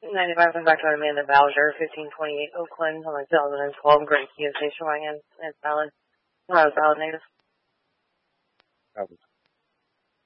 95 back to Amanda Bowser, 1528 Oakland, on the 2012 Great Kia Station Wagon. It's valid. Valid negative.